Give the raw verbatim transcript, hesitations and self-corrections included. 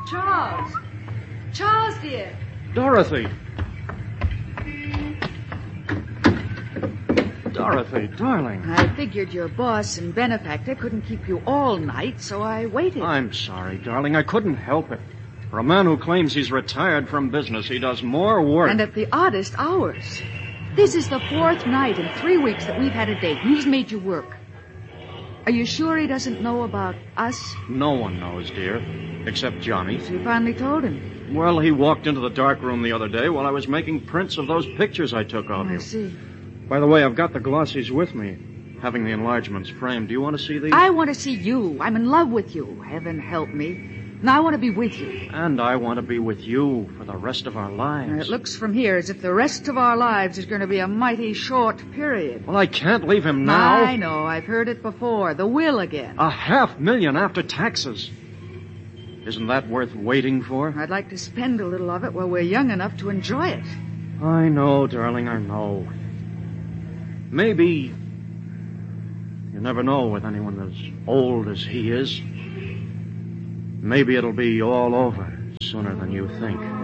Charles. Charles, dear. Dorothy. Dorothy, darling. I figured your boss and benefactor couldn't keep you all night, so I waited. I'm sorry, darling. I couldn't help it. For a man who claims he's retired from business, he does more work. And at the oddest hours. This is the fourth night in three weeks that we've had a date, and he's made you work. Are you sure he doesn't know about us? No one knows, dear, except Johnny. So you finally told him? Well, he walked into the dark room the other day while I was making prints of those pictures I took of Oh, you. I see. By the way, I've got the glossies with me, having the enlargements framed. Do you want to see these? I want to see you. I'm in love with you. Heaven help me. And I want to be with you. And I want to be with you for the rest of our lives. Now, it looks from here as if the rest of our lives is going to be a mighty short period. Well, I can't leave him now. I know. I've heard it before. The will again. A half million after taxes. Isn't that worth waiting for? I'd like to spend a little of it while we're young enough to enjoy it. I know, darling, I know. Maybe... You never know with anyone as old as he is. Maybe it'll be all over sooner than you think.